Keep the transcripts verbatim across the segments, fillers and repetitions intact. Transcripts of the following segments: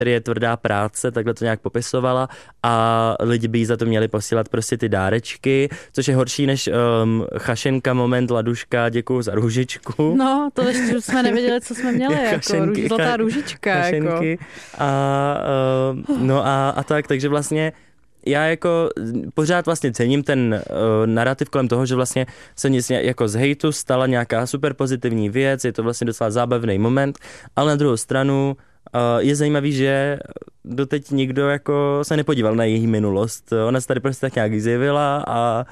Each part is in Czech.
je tvrdá práce, takhle to nějak popisovala a lidi by jí za to měli posílat prostě ty dárečky, což je horší než um, chašenka, moment, laduška, děkuju za růžičku. No, to ještě jsme nevěděli, co jsme měli, jako růž, zlatá růžička. Chašenky jako. a, uh, no a, a tak, takže vlastně já jako pořád vlastně cením ten uh, narrativ kolem toho, že vlastně se nic jako z hejtu stala nějaká super pozitivní věc, je to vlastně docela zábavný moment, ale na druhou stranu uh, je zajímavý, že doteď nikdo jako se nepodíval na její minulost. Ona se tady prostě tak nějak zjevila a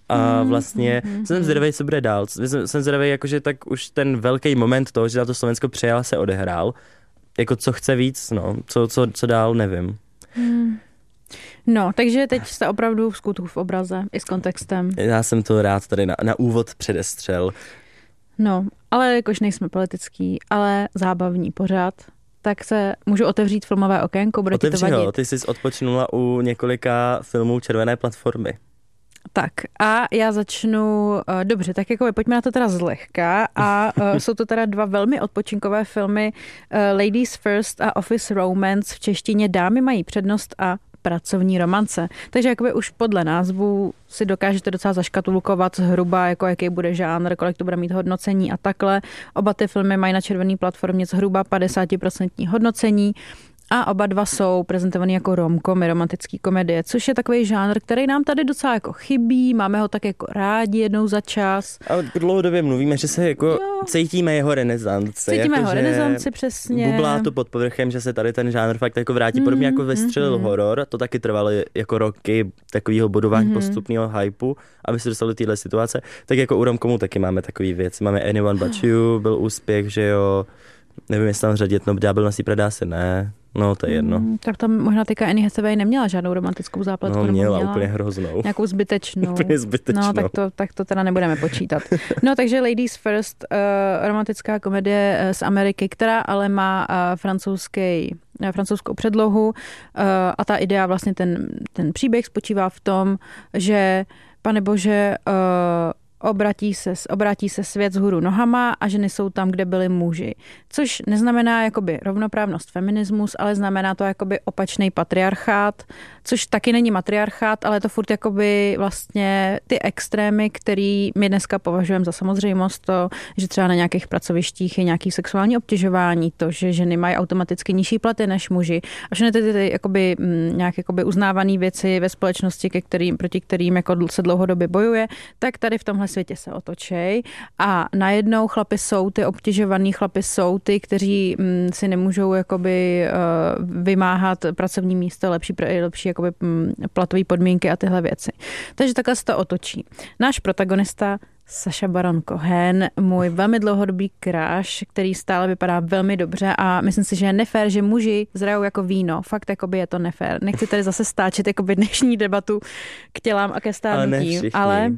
a vlastně mm, mm, jsem zvědavý, co bude dál. Jsem, jsem zvědavý, jakože tak už ten velký moment toho, že na to Slovensko přijala, se odehrál. Jako co chce víc, no, co, co, co dál, nevím. Mm. No, takže teď jste opravdu v skutku v obraze, i s kontextem. Já jsem to rád tady na, na úvod předestřel. No, ale jakož nejsme politický, ale zábavní pořád, tak se můžu otevřít filmové okénko, bude Otevři ti to vadit. ho, ty jsi odpočinula u několika filmů Červené platformy. Tak a já začnu, uh, dobře, tak jako pojďme na to teda zlehka a uh, jsou to teda dva velmi odpočinkové filmy uh, Ladies First a Office Romance, v češtině Dámy mají přednost a Pracovní romance. Takže jakoby už podle názvu si dokážete docela zaškatulkovat zhruba, jako jaký bude žánr, kolik to bude mít hodnocení a takhle. Oba ty filmy mají na červené platformě zhruba padesát procent hodnocení. A oba dva jsou prezentovaný jako romkomy, romantický komedie, což je takový žánr, který nám tady docela jako chybí, máme ho tak jako rádi jednou za čas. A dlouhodobě mluvíme, že se jako jo. cítíme jeho renesanci. Cítíme jako, jeho renesanci, přesně. Bublá to pod povrchem, že se tady ten žánr fakt jako vrátí. Mm, Podobně jako vystřelil mm, horor, to taky trvalo jako roky takového budování mm. postupného hypeu, aby se dostali do téhle situace. Tak jako u romkomu taky máme takový věci. Máme Anyone But You, byl úspěch, že jo. Nevím, jestli tam řadit, no Ďábel nosí pradásy, ne. No, to je jedno. Mm, tak tam možná teďka Annie Hathaway neměla žádnou romantickou zápletku. No, měla, měla úplně hroznou. Nějakou zbytečnou. Úplně zbytečnou. No, tak to, tak to teda nebudeme počítat. No, takže Ladies First, uh, romantická komedie uh, z Ameriky, která ale má uh, francouzský, uh, francouzskou předlohu uh, a ta idea, vlastně ten, ten příběh spočívá v tom, že, pane bože, uh, Obratí se, obrátí se svět vzhůru nohama a ženy jsou tam, kde byli muži. Což neznamená jakoby rovnoprávnost, feminismus, ale znamená to jakoby opačný patriarchát, což taky není matriarchát, ale je to furt jakoby vlastně ty extrémy, který my dneska považujeme za samozřejmost, to, že třeba na nějakých pracovištích je nějaký sexuální obtěžování, to, že ženy mají automaticky nižší platy než muži a všechny ty, ty, ty jakoby, nějak jakoby uznávané věci ve společnosti, ke kterým, proti kterým jako se dlouhodobě bojuje, tak tady v tomhle světě se otočej a najednou chlapi jsou ty obtěžovaný, chlapi jsou ty, kteří m, si nemůžou jakoby uh, vymáhat pracovní místo, lepší, lepší jakoby m, platové podmínky a tyhle věci. Takže takhle se to otočí. Náš protagonista Sacha Baron Cohen, můj velmi dlouhodobý crush, který stále vypadá velmi dobře a myslím si, že je nefér, že muži zrajou jako víno. Fakt jakoby je to nefér. Nechci tady zase stáčet jakoby dnešní debatu k tělám a ke stárnutí, ale, ale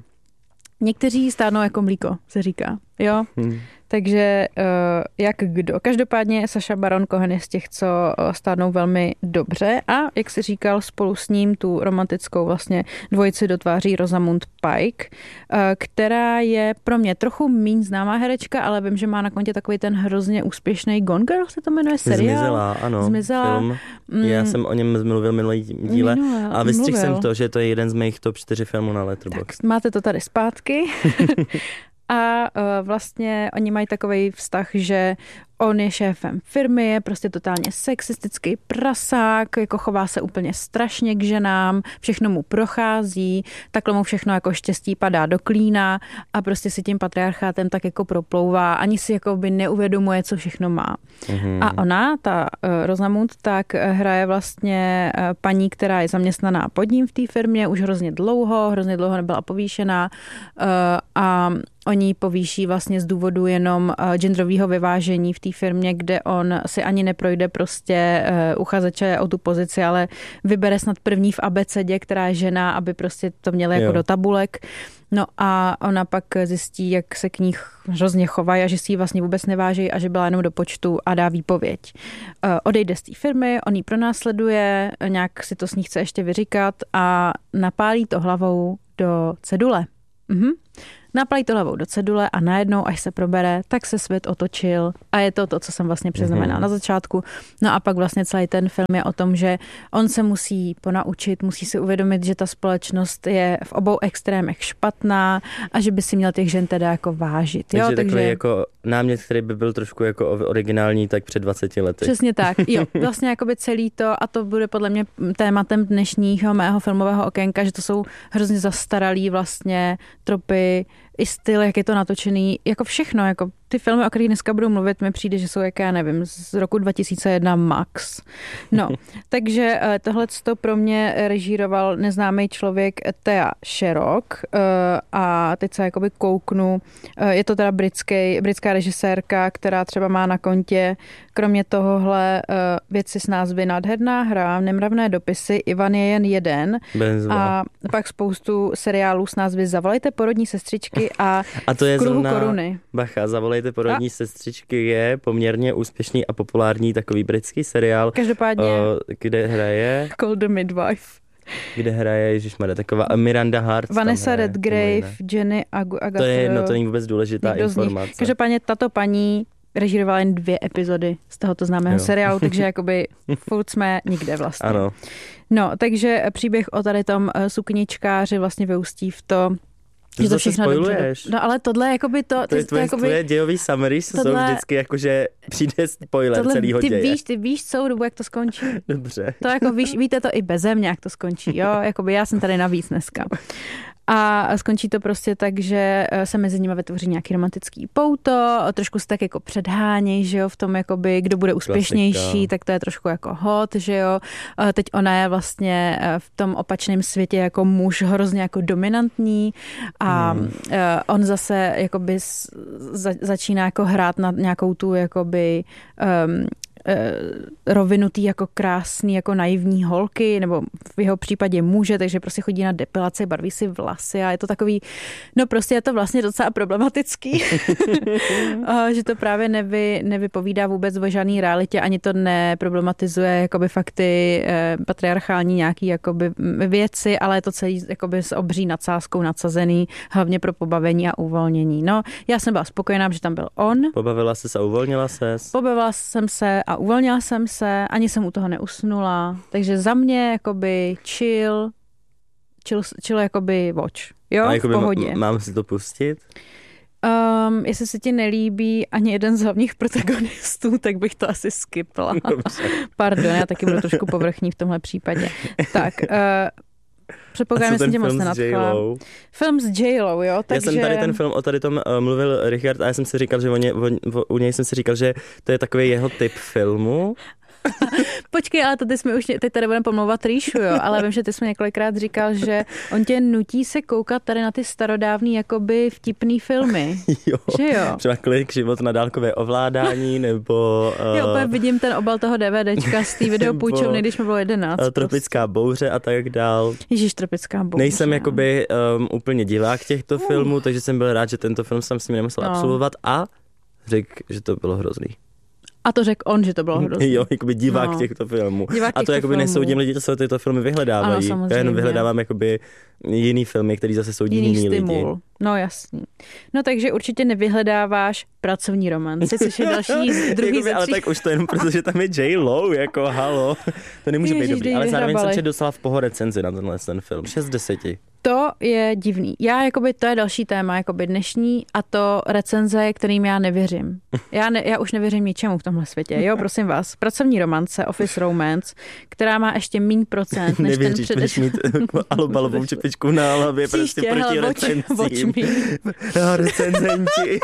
někteří stárnou jako mlíko, se říká. Jo? Hmm. Takže uh, jak kdo. Každopádně Sacha Baron Cohen je z těch, co stárnou velmi dobře a jak si říkal, spolu s ním tu romantickou vlastně dvojici dotváří Rosamund Pike, uh, která je pro mě trochu míň známá herečka, ale vím, že má na kontě takový ten hrozně úspěšný Gone Girl, se to jmenuje seriál. Zmizela, ano. Zmizela. Film. Mm. Já jsem o něm mluvil minulý díle Minule, a vystřihl jsem to, že to je jeden z mých top čtyři filmů na Letterboxd. Tak máte to tady zpátky. A uh, vlastně oni mají takový vztah, že on je šéfem firmy, je prostě totálně sexistický prasák, jako chová se úplně strašně k ženám, všechno mu prochází, takhle mu všechno jako štěstí padá do klína a prostě si tím patriarchátem tak jako proplouvá, ani si jako by neuvědomuje, co všechno má. Mm-hmm. A ona, ta uh, Rosamund, tak hraje vlastně uh, paní, která je zaměstnaná pod ním v té firmě už hrozně dlouho, hrozně dlouho nebyla povýšená uh, a oni ji povýší vlastně z důvodu jenom uh, genderového vyvážení v té firmě, kde on si ani neprojde prostě uh, uchazeče o tu pozici, ale vybere snad první v abecedě, která je žena, aby prostě to měla jako jo. do tabulek. No a ona pak zjistí, jak se k ní hrozně chovají a že si ji vlastně vůbec neváží a že byla jenom do počtu a dá výpověď. Uh, odejde z té firmy, on ji pronásleduje, nějak si to s ní chce ještě vyříkat a napálí to hlavou do cedule. Mhm. Naplej to hlavou do cedule a najednou, až se probere, tak se svět otočil a je to to, co jsem vlastně přeznamenala mm-hmm. na začátku. No a pak vlastně celý ten film je o tom, že on se musí ponaučit, musí si uvědomit, že ta společnost je v obou extrémech špatná a že by si měl těch žen teda jako vážit. Takže jo? Takže takový jako námět, který by byl trošku jako originální, tak před dvaceti lety. Přesně tak. Jo, vlastně jakoby celý to, a to bude podle mě tématem dnešního mého filmového okénka, že to jsou hrozně zastaralý vlastně tropy, i styl, jak je to natočený, jako všechno, jako ty filmy, o kterých dneska budu mluvit, mi přijde, že jsou, jak já nevím, z roku dva tisíce jedna max. No, takže tohleto pro mě režíroval neznámý člověk Thea Sharrock a teď se jakoby kouknu, je to teda britský, britská režisérka, která třeba má na kontě kromě tohohle věci s názvy Nádherná hra, Nemravné dopisy, Ivan je jen jeden Bezva. A pak spoustu seriálů s názvy Zavolejte porodní sestřičky a, a to je V kruhu zrovna, koruny. Bacha, Zavolejte porodní a? sestřičky je poměrně úspěšný a populární takový britský seriál. Každopádně. O, kde hraje? Call the Midwife. Kde hraje, ježišmarja, taková Miranda Hart. Vanessa Redgrave, Jenny Agutter. To je jedno, to není vůbec důležitá informace. Každopádně tato paní režírovala jen dvě epizody z tohoto známého jo. seriálu, takže jakoby furt jsme nikde vlastně. Ano. No, takže příběh o tady tom sukničkáři vlastně vyústí v to, že to všechno spoiluješ. No ale tohle jakoby to... To je tvoje, jakoby, tvoje dějový summary, tohle, jsou vždycky jako, že přijde spoiler tohle, celýho ty děje. Víš, ty víš celou dobu, jak to skončí. Dobře. To jako víš, víte to i beze mě, jak to skončí, jo? Jakoby já jsem tady navíc dneska. A skončí to prostě tak, že se mezi nimi vytvoří nějaký romantický pouto, trošku se tak jako předháněj, že jo, v tom jakoby, kdo bude úspěšnější, Klasika. Tak to je trošku jako hot, že jo. Teď ona je vlastně v tom opačném světě jako muž hrozně jako dominantní a hmm. on zase jakoby začíná jako hrát na nějakou tu jakoby um, rovinutý jako krásný, jako naivní holky, nebo v jeho případě muže, takže prostě chodí na depilaci, barví si vlasy a je to takový, no prostě je to vlastně docela problematický, že to právě nevy, nevypovídá vůbec o žádný realitě, ani to neproblematizuje jakoby fakty patriarchální nějaký jakoby věci, ale je to celý jakoby s obří nadsázkou nadsazený, hlavně pro pobavení a uvolnění. No, já jsem byla spokojená, že tam byl on. Pobavila ses a uvolnila ses? Pobavila jsem se a uvolnila jsem se, ani jsem u toho neusnula, takže za mě jakoby chill, chill, chill jakoby watch, jo, a v pohodě. M- mám si to pustit? Um, jestli se ti nelíbí ani jeden z hlavních protagonistů, tak bych to asi skipla. Pardon, já taky budu trošku povrchní v tomhle případě. Tak, uh, předpokládám, že jsem tě moc nenadchla. Film s J-Lo, jo? Takže... Já jsem tady ten film, o tady tom uh, mluvil Richard a já jsem si říkal, že o ně, o, o, u něj jsem si říkal, že to je takový jeho typ filmu. Počkej, ale to ty jsme už, teď tady budeme pomlouvat Rýšu, jo, ale vím, že ty jsi mi několikrát říkal, že on tě nutí se koukat tady na ty starodávný jakoby vtipný filmy. Jo, že jo? Třeba Klik, Život na dálkové ovládání, nebo... Uh, jo, úplně vidím ten obal toho DVDčka z té videopůjčovny, když mi bylo jedenáct. Uh, Tropická bouře a tak dál. Ježíš, Tropická bouře. Nejsem jakoby um, úplně divák těchto uh. filmů, takže jsem byl rád, že tento film jsem s ním nemusel no. absolvovat a řekl, že to bylo hrozný. A to řekl on, že to bylo hrozný. Jo, jakoby divák no. těchto filmů. Divák a to jakoby filmů. nesoudím lidi, co tyto filmy vyhledávají. Ano, já jenom vyhledávám jakoby jiný filmy, který zase soudí jiný, jiný lidi. No jasný. No takže určitě nevyhledáváš pracovní romanci, což je další z druhý jakoby, ze ale tří. tak už to jenom protože tam je J-Lo, jako halo. To nemůže Ježiš, být dobrý. Ale zároveň vyhrabali. jsem četl docela v pohodě recenzi na tenhle ten film. šest z deseti. To je divný. Já, jakoby, to je další téma, jakoby dnešní, a to recenze, kterým já nevěřím. Já, ne, já už nevěřím ničemu v tomhle světě. Jo, prosím vás. Pracovní romance, Office Romance, která má ještě míň procent, než Nevěříš, ten předeš... mít alobalovou čepičku na hlavě prostě proti recenzím. No, recenzenti.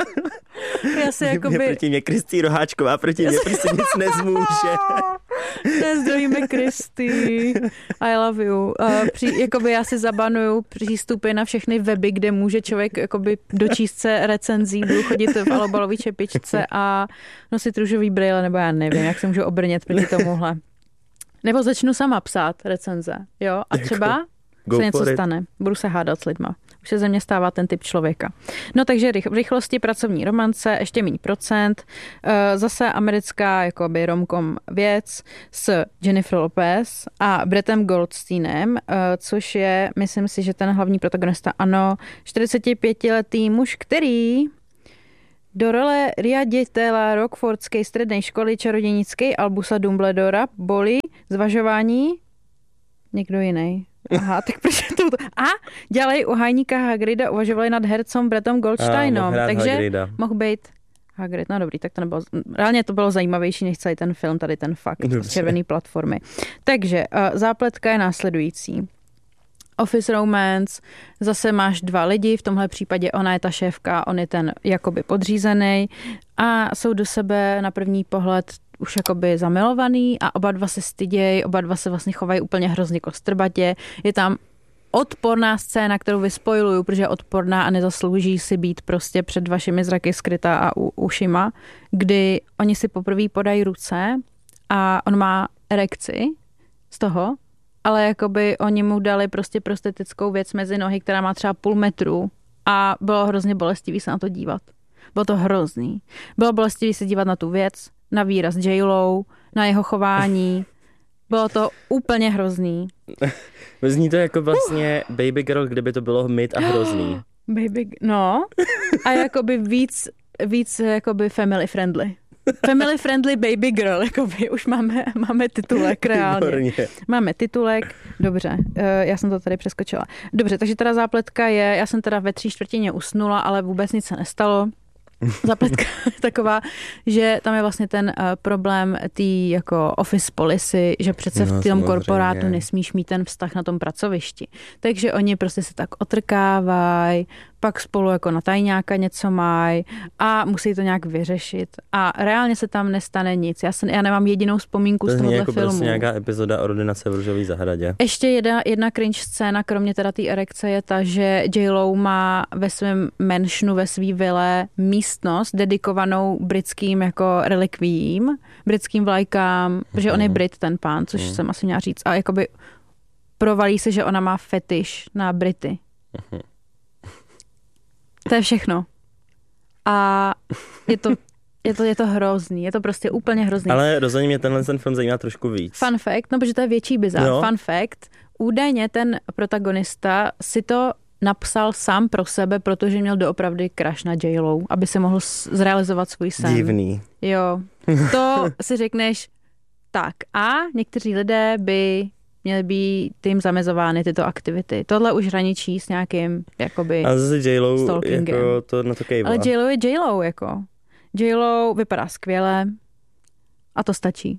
Já si jakoby... Proti mě Kristý Roháčková, proti mě prostě nic nezmůže. Nezdravíme Kristy. I love you. Uh, při, jakoby já si zabanuju přístupy na všechny weby, kde může člověk jakoby dočíst se recenzí, budu chodit v alobalové čepičce a nosit růžový brýle, nebo já nevím, jak se můžu obrnět proti tomuhle. Nebo začnu sama psát recenze, jo? A třeba Go se něco it. stane. Budu se hádat s lidma. Už se ze mě stává ten typ člověka. No takže v rychlosti pracovní romance, ještě méně procent. Zase americká jakoby romcom věc s Jennifer Lopez a Brettem Goldsteinem, což je, myslím si, že ten hlavní protagonista, ano, čtyřicetipětiletý muž, který do role riaditela Rockfordské střední školy čarodějnické Albusa Dumbledora bolí zvažování někdo jiný. Aha, tak proč to... A dělají u Hajníka Hagrida, uvažovali nad hercem Brettem Goldsteinem, takže Hagrida. Mohl být Hagrid, no dobrý, tak to nebylo, reálně to bylo zajímavější než celý ten film, tady ten fakt z červený platformy. Takže uh, zápletka je následující. Office romance, zase máš dva lidi, v tomhle případě ona je ta šéfka, on je ten jakoby podřízený a jsou do sebe na první pohled už jakoby zamilovaný a oba dva se stydějí, oba dva se vlastně chovají úplně hrozně kostrbatě. Je tam odporná scéna, kterou vyspojuju, protože je odporná a nezaslouží si být prostě před vašimi zraky skrytá a u, ušima, kdy oni si poprvé podají ruce a on má erekci z toho, ale jakoby oni mu dali prostě prostetickou věc mezi nohy, která má třeba půl metru a bylo hrozně bolestivý se na to dívat. Bylo to hrozný. Bylo bolestivý se dívat na tu věc, na výraz J-Lo, na jeho chování. Bylo to úplně hrozný. Zní to jako vlastně uh. Baby Girl, kdyby to bylo hmyt a hrozný. Baby, no. A jakoby víc, víc jakoby family friendly. Family friendly Baby Girl, jakoby už máme, máme titulek reálně. Výborně. Máme titulek, dobře, já jsem to tady přeskočila. Dobře, takže teda zápletka je, já jsem teda ve tři čtvrtině usnula, ale vůbec nic se nestalo. Zápletka je taková, že tam je vlastně ten uh, problém tý jako office policy, že přece no, v tom korporátu nesmíš mít ten vztah na tom pracovišti. Takže oni prostě se tak otrkávají, pak spolu jako na tajňáka něco mají a musí to nějak vyřešit. A reálně se tam nestane nic. Já, jsem, já nemám jedinou vzpomínku to z tohohle jako filmu. Prostě nějaká epizoda Ordinace v růžové zahradě. Ještě jedna, jedna cringe scéna, kromě teda té erekce, je ta, že J-Lo má ve svém mansionu, ve svý vile místnost dedikovanou britským jako relikviím, britským vlajkám, protože on je Brit, ten pán, což jsem asi měla říct. A jakoby provalí se, že ona má fetiš na Brity. To je všechno. A je to, je to, je to hrozný. Je to prostě úplně hrozný. Ale rozhodně mě tenhle ten film zajímá trošku víc. Fun fact, no protože to je větší bizár. No. Fun fact, údajně ten protagonista si to napsal sám pro sebe, protože měl doopravdy crush na J-Lo, aby se mohl zrealizovat svůj sen. Divný. Jo. To si řekneš tak. A někteří lidé by měly být tím zamezovány tyto aktivity. Tohle už hraničí s nějakým jakoby a zase J-Lo jako to na to kejvá. Ale J-Lo je J-Lo jako. J-Lo vypadá skvěle a to stačí.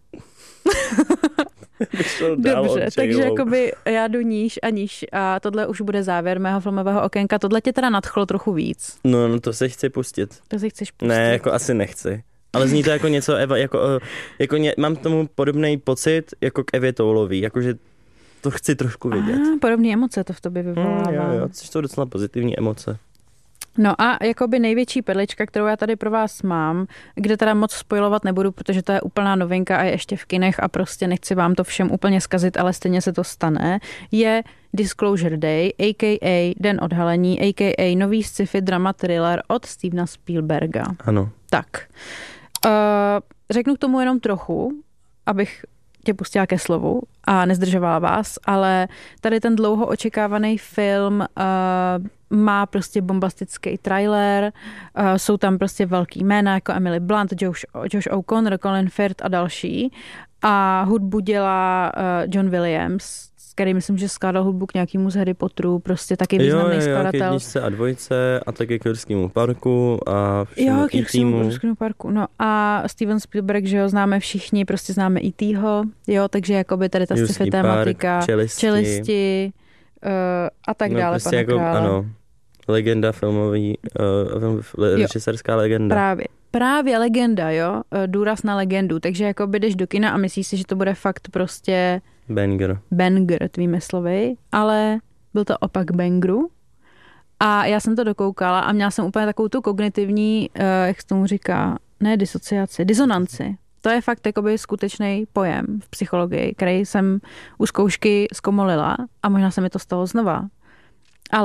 Dobře, takže jakoby já jdu níž a níž a tohle už bude závěr mého filmového okénka. Tohle tě teda nadchlo trochu víc. No, no to se chci pustit. To se chceš pustit. Ne, jako asi nechci. Ale zní to jako něco, Eva, jako, jako ně, mám tomu podobný pocit jako k Evě Toulový, jakože to chci trošku vidět. Ah, podobné emoce to v tobě vyvolává. Mm, jo, jo, což jsou docela pozitivní emoce. No a jakoby největší perlička, kterou já tady pro vás mám, kde teda moc spojovat nebudu, protože to je úplná novinka a je ještě v kinech a prostě nechci vám to všem úplně zkazit, ale stejně se to stane, je Disclosure Day, a k a. Den odhalení, a k a nový sci-fi drama thriller od Stevena Spielberga. Ano. Tak. Uh, řeknu k tomu jenom trochu, abych tě pustila ke slovu a nezdržovala vás, ale tady ten dlouho očekávaný film uh, má prostě bombastický trailer, uh, jsou tam prostě velký jména jako Emily Blunt, Josh, Josh O'Connor, Colin Firth a další a hudbu dělá uh, John Williams, který myslím, že skládal hudbu k nějakému z Harry Potteru, prostě taky významný skladatel. Jo, jo, jedničce a dvojce a taky k Jirskému parku a všemu E T parku. No a Steven Spielberg, že ho známe všichni, prostě známe E T ho, jo, takže jakoby tady ta sci-fi tematika, čelisti, čelisti uh, a tak no, dále. Prostě jako, ano, legenda filmový, uh, režisérská legenda. Právě. Právě legenda, jo, důraz na legendu, takže jako jdeš do kina a myslíš si, že to bude fakt prostě banger. Banger, tvými slovy, ale byl to opak bangeru a já jsem to dokoukala a měla jsem úplně takovou tu kognitivní, jak se tomu říká, ne disociaci, disonanci. To je fakt jakoby skutečný pojem v psychologii, který jsem u zkoušky zkomolila a možná se mi to stalo znova. Ale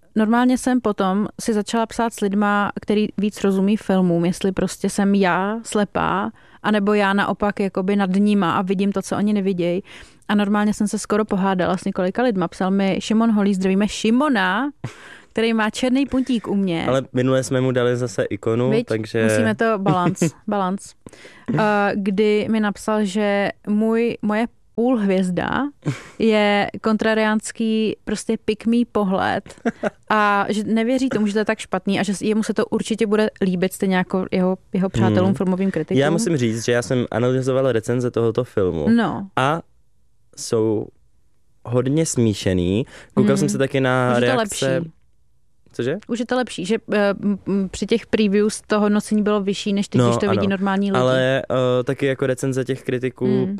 normálně jsem potom si začala psát s lidma, který víc rozumí filmům, jestli prostě jsem já slepá, anebo já naopak jakoby nad nima a vidím to, co oni nevidějí. A normálně jsem se skoro pohádala s několika lidma. Psal mi Šimon Holý, zdravíme Šimona, který má černý puntík u mě. Ale minule jsme mu dali zase ikonu, Víč, takže... musíme to balans, balans. Uh, kdy mi napsal, že můj, moje půl hvězda je kontrariánský prostě pikmý pohled a že nevěří tomu, že to je tak špatný a že jemu se to určitě bude líbit stejně jako jeho, jeho přátelům, hmm. filmovým kritikům. Já musím říct, že já jsem analyzoval recenze tohoto filmu no. a jsou hodně smíšený. Koukal hmm. jsem se taky na Už reakce... Cože? Už je to lepší, že uh, při těch previews to hodnocení bylo vyšší, než teď, no, když to ano. vidí normální lidi. Ale uh, taky jako recenze těch kritiků mm.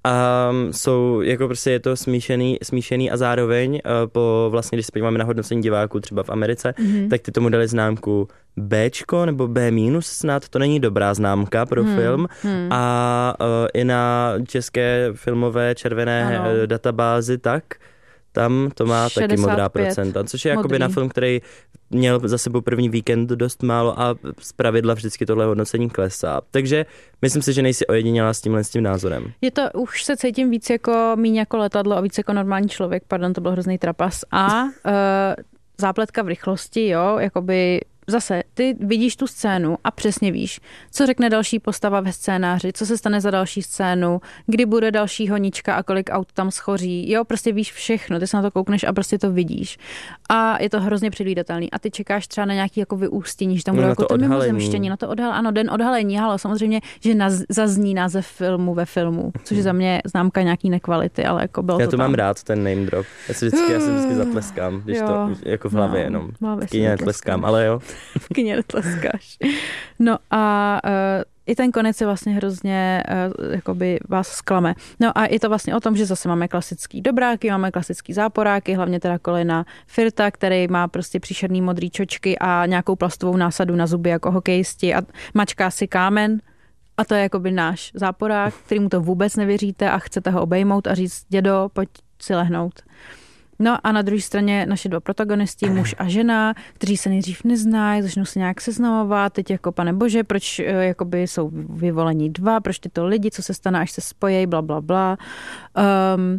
a um, jsou, jako prostě je to smíšený, smíšený a zároveň uh, po vlastně, když se podíváme na hodnocení diváků třeba v Americe, mm. tak ty tomu dali známku Bčko nebo B minus snad, to není dobrá známka pro hmm. film hmm. a uh, i na české filmové červené ano. databázi tak tam to má taky modrá procenta, což je jakoby na film, který měl za sebou první víkend dost málo a zpravidla vždycky tohle hodnocení klesá. Takže myslím si, že nejsi ojedinělá s tímhle s tím názorem. Je to, už se cítím víc jako míň jako letadlo a víc jako normální člověk, pardon, to byl hrozný trapas. A uh, zápletka v rychlosti, jo, jakoby zase, ty vidíš tu scénu a přesně víš, co řekne další postava ve scénáři, co se stane za další scénu, kdy bude další honička a kolik aut tam schoří. Jo, prostě víš všechno, ty se na to koukneš a prostě to vidíš. A je to hrozně předvídatelný. A ty čekáš třeba na nějaký jako vyústění, že tam bude no jako to mimozemštění, na to odhalení. Ano, den odhalení, ale samozřejmě, že naz, zazní název filmu ve filmu, což je za mě známka nějaký nekvality, ale jako bylo já to to tam. mám rád, ten name drop. Já si vždycky, já si vždycky zatleskám, když jo. to jako v hlavě no, jenom. V kyně netleskám, ale jo. V kyně netleskáš. No a uh, i ten konec je vlastně hrozně, uh, jakoby vás zklame. No a je to vlastně o tom, že zase máme klasický dobráky, máme klasický záporáky, hlavně teda Colina Firtha, který má prostě příšerný modrý čočky a nějakou plastovou násadu na zuby jako hokejisti a mačká si kámen. A to je jakoby náš záporák, kterýmu to vůbec nevěříte a chcete ho obejmout a říct, dědo, pojď si lehnout. No a na druhé straně naše dva protagonisti, muž a žena, kteří se nejdřív neznají, začnou se nějak seznamovat, teď jako pane bože, proč jakoby jsou vyvolení dva, proč tyto lidi, co se stane, až se spojí, bla, bla, bla. Um,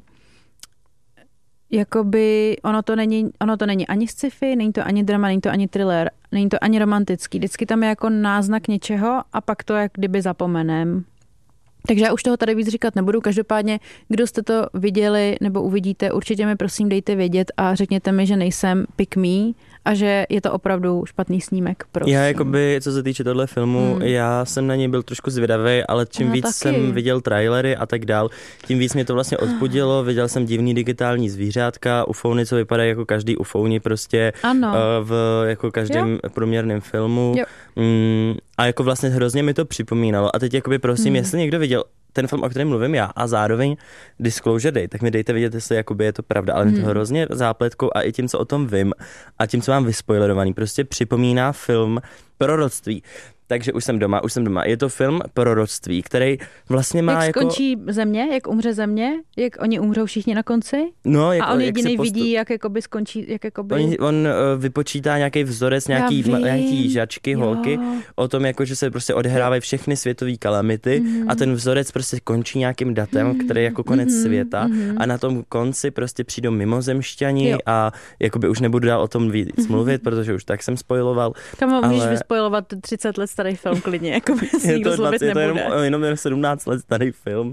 jakoby ono to, není, ono to není ani sci-fi, není to ani drama, není to ani thriller, není to ani romantický. Vždycky tam je jako náznak něčeho a pak to jak kdyby zapomenem. Takže já už toho tady víc říkat nebudu. Každopádně, kdo jste to viděli nebo uvidíte, určitě mi prosím dejte vědět a řekněte mi, že nejsem pick me a že je to opravdu špatný snímek. Prosím. Já jakoby, co se týče tohle filmu, hmm. já jsem na něj byl trošku zvědavý, ale čím no, víc taky. jsem viděl trailery a tak dál, tím víc mě to vlastně odpudilo. Viděl jsem divný digitální zvířátka, ufouny, co vypadají jako každý ufouni prostě ano. v jako každém jo. průměrném filmu. Jo. Mm, a jako vlastně hrozně mi to připomínalo. A teď jakoby prosím, hmm. jestli někdo viděl ten film, o kterém mluvím já a zároveň Disclosure Day, tak mi dejte vědět, jestli jakoby je to pravda, ale hmm. mi to hrozně zápletkou a i tím, co o tom vím a tím, co mám vyspoilerovaný, prostě připomíná film Proroctví. Takže už jsem doma, už jsem doma. Je to film Proroctví, který vlastně má jak jako... Jak skončí země, jak umře země, jak oni umřou všichni na konci no, jako, a on jediný postup... vidí, jak jakoby skončí, jak jakoby... On, on uh, vypočítá nějaký vzorec, nějaký, nějaký žačky, jo. holky, o tom, jako, že se prostě odehrávají všechny světové kalamity mm. a ten vzorec prostě končí nějakým datem, mm. který je jako konec mm. světa mm. a na tom konci prostě přijdou mimozemšťani jo. a jakoby už nebudu dál o tom víc mm. mluvit, protože už tak jsem spoiloval. Kam ale... můžeš vyspojovat třicet let starý film klidně, jako bez nikdo zlobit nebude. Je to jenom, jenom sedmnáct let starý film,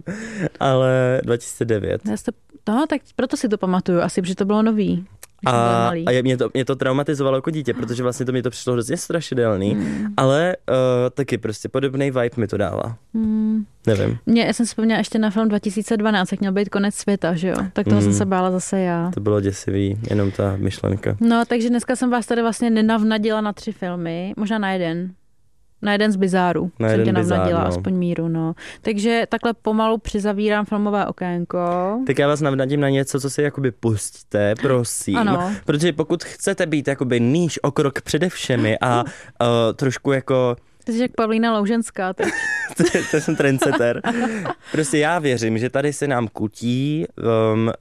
ale dva tisíce devět. To, no, tak proto si to pamatuju, asi, protože to bylo nový. A, a mě, to, mě to traumatizovalo jako dítě, protože vlastně to mě to přišlo hrozně strašidelný, hmm. ale uh, taky prostě podobný vibe mi to dává. Hmm. Nevím. Mě, já jsem si vzpomněla ještě na film dva tisíce dvanáct, jak měl být konec světa, že jo? Tak toho hmm. jsem se bála zase já. To bylo děsivý, jenom ta myšlenka. No, takže dneska jsem vás tady vlastně nenavnadila na tři filmy, možná na jeden. Na jeden z bizárů, na jsem tě navnadila, no. aspoň míru, no. Takže takhle pomalu přizavírám filmové okénko. Tak já vás navnadím na něco, co si jakoby pustíte, prosím. Ano. Protože pokud chcete být jakoby níž o krok přede všemi a uh, trošku jako... Ty jsi jak Pavlína Louženská teď. to, to jsem trendsetter. Prostě já věřím, že tady se nám kutí um,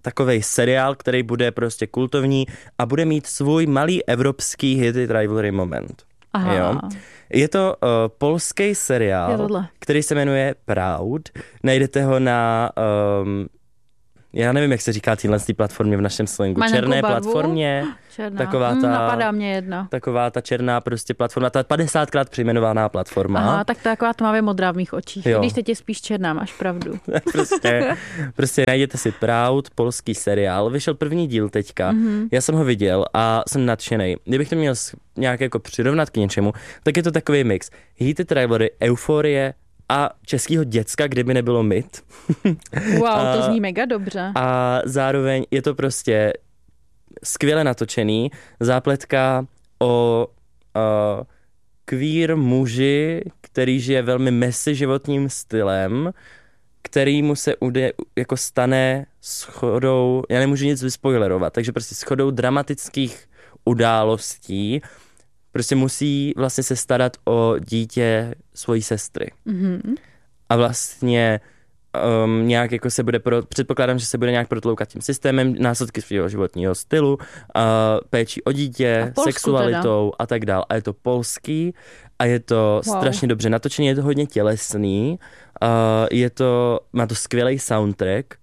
takovej seriál, který bude prostě kultovní a bude mít svůj malý evropský hit rivalry moment. Aha. Jo? Je to uh, polský seriál, který se jmenuje Proud. Najdete ho na... Um, já nevím, jak se říká téhle platformě v našem slangu. Má Černé barvu? platformě. Černá. Taková ta, mm, napadá mě jedna. Taková ta černá prostě platforma, ta padesátkrát přejmenovaná platforma. Aha, tak to je taková tmavě modrá v mých očích. Jo. Když teď je spíš černá, máš pravdu. prostě, prostě najděte si Proud, polský seriál. Vyšel první díl teďka. Mm-hmm. Já jsem ho viděl a jsem nadšenej. Kdybych to měl nějak jako přirovnat k něčemu, tak je to takový mix. Heated Rivalry, euforie a českýho děcka, kdyby nebylo Myth. Wow, a, to zní mega dobře. A zároveň je to prostě skvěle natočený. Zápletka o uh, queer muži, který žije velmi messy životním stylem, který mu se ude, jako stane shodou, já nemůžu nic vyspoilerovat, takže prostě shodou dramatických událostí prostě musí vlastně se starat o dítě svojí sestry. Mm-hmm. A vlastně um, nějak jako se bude, pro, předpokládám, že se bude nějak protloukat tím systémem, následky svého životního stylu, uh, péčí o dítě, sexualitou teda. A tak dál. A je to polský a je to wow. strašně dobře natočený, je to hodně tělesný, uh, je to, má to skvělý soundtrack